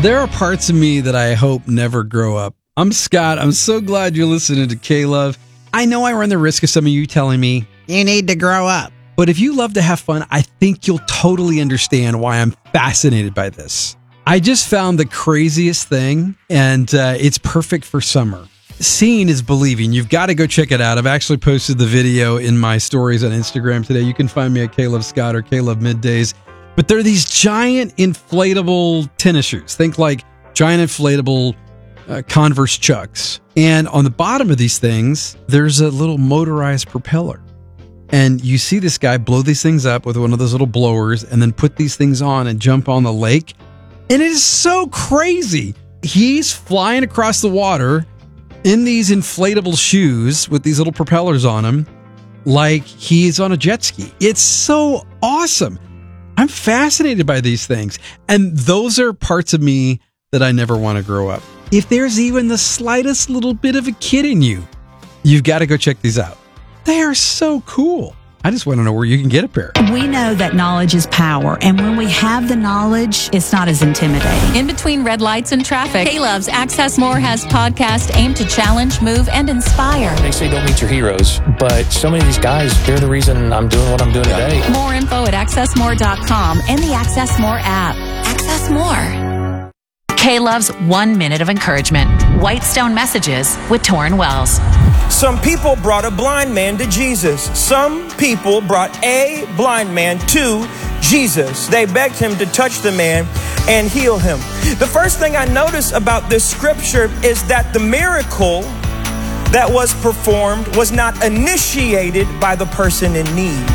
There are parts of me that I hope never grow up. I'm Scott. I'm so glad you're listening to K-Love. I know I run the risk of some of you telling me, you need to grow up. But if you love to have fun, I think you'll totally understand why I'm fascinated by this. I just found the craziest thing, and it's perfect for summer. Seeing is believing. You've got to go check it out. I've actually posted the video in my stories on Instagram today. You can find me at K-Love Scott or K-Love Middays. But they're these giant inflatable tennis shoes. Think like giant inflatable Converse Chucks. And on the bottom of these things, there's a little motorized propeller. And you see this guy blow these things up with one of those little blowers and then put these things on and jump on the lake. And it is so crazy. He's flying across the water in these inflatable shoes with these little propellers on him like he's on a jet ski. It's so awesome. I'm fascinated by these things. And those are parts of me that I never want to grow up. If there's even the slightest little bit of a kid in you, you've got to go check these out. They are so cool. I just want to know where you can get a pair. We know that knowledge is power, and when we have the knowledge, it's not as intimidating. In between red lights and traffic, K-Love's Access More has podcasts aimed to challenge, move, and inspire. They say don't meet your heroes, but so many of these guys, they're the reason I'm doing what I'm doing today. More info at accessmore.com and the Access More app. Access More. K-Love's 1 minute of encouragement. Whitestone Messages with Torrin Wells. Some people brought a blind man to Jesus. Some people brought a blind man to Jesus. They begged him to touch the man and heal him. The first thing I notice about this scripture is that the miracle that was performed was not initiated by the person in need,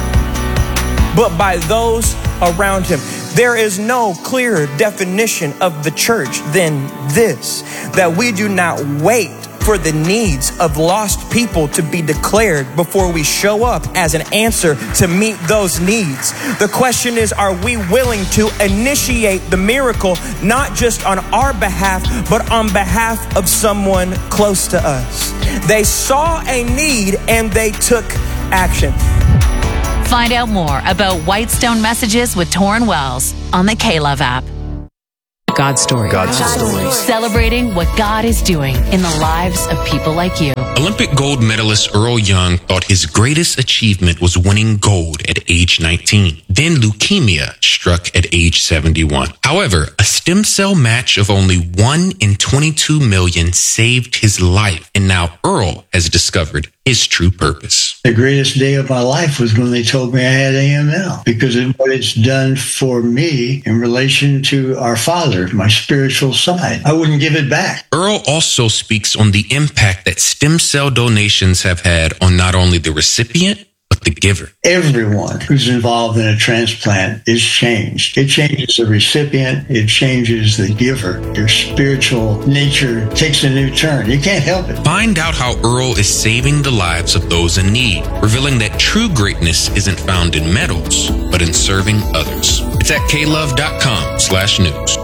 but by those around him. There is no clearer definition of the church than this, that we do not wait for the needs of lost people to be declared before we show up as an answer to meet those needs. The question is, are we willing to initiate the miracle, not just on our behalf, but on behalf of someone close to us? They saw a need and they took action. Find out more about Whitestone Messages with Torrin Wells on the K-Love app. God's story. God's story. Celebrating what God is doing in the lives of people like you. Olympic gold medalist Earl Young thought his greatest achievement was winning gold at age 19. Then leukemia struck at age 71. However, a stem cell match of only 1 in 22 million saved his life. And now Earl has discovered his true purpose. The greatest day of my life was when they told me I had AML, because of what it's done for me in relation to our Father, my spiritual side. I wouldn't give it back. Earl also speaks on the impact that stem cell donations have had on not only the recipient, but the giver. Everyone who's involved in a transplant is changed. It changes the recipient. It changes the giver. Your spiritual nature takes a new turn. You can't help it. Find out how Earl is saving the lives of those in need, revealing that true greatness isn't found in medals, but in serving others. It's at klove.com/news.